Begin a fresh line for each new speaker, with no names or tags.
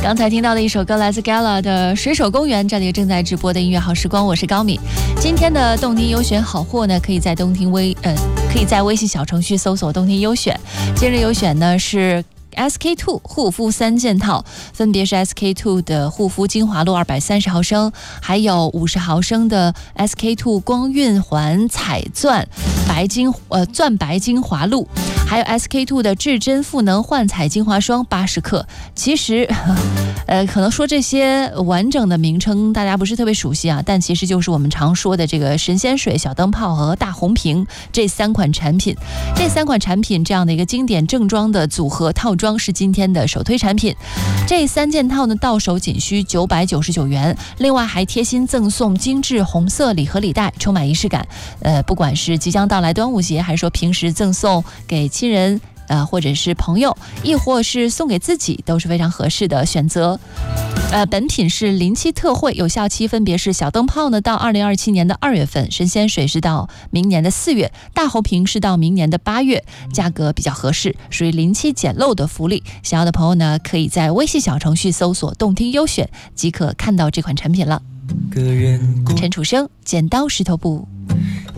刚才听到的一首歌来自 Gala 的水手公园，这里正在直播的音乐好时光，我是高敏。今天的动听优选好货呢，可以在微信小程序搜索动听优选。今日优选呢是SK2 护肤3件套，分别是 SK2 的护肤精华露230毫升，还有50毫升的 SK2 光晕环彩钻钻白精华露，还有 SK2 的至臻赋能焕彩精华霜80克。其实可能说这些完整的名称大家不是特别熟悉啊，但其实就是我们常说的这个神仙水、小灯泡和大红瓶这3款产品。这3款产品这样的一个经典正装的组合套装是今天的首推产品。这3件套呢，到手仅需999元，另外还贴心赠送精致红色礼盒礼袋，充满仪式感。不管是即将到来端午节，还是说平时赠送给亲人或者是朋友，亦或是送给自己，都是非常合适的选择。本品是临期特惠，有效期分别是小灯泡呢到2027年的2月份，神仙水是到明年的4月，大红瓶是到明年的8月，价格比较合适，属于临期捡漏的福利。想要的朋友呢，可以在微信小程序搜索动听优选即可看到这款产品了。陈楚生，剪刀石头布。